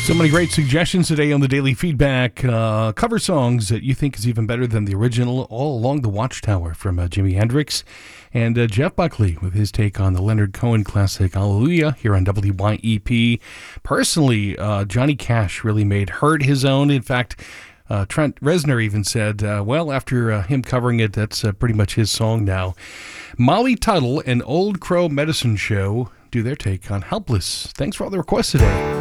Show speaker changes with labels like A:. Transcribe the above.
A: So many great suggestions today on the Daily Feedback. Cover songs that you think is even better than the original, all along the Watchtower from Jimi Hendrix. And Jeff Buckley with his take on the Leonard Cohen classic Hallelujah here on WYEP. Personally, Johnny Cash really made Hurt his own. In fact, Trent Reznor even said, well, after him covering it, that's pretty much his song now. Molly Tuttle and Old Crow Medicine Show do their take on Helpless. Thanks for all the requests today.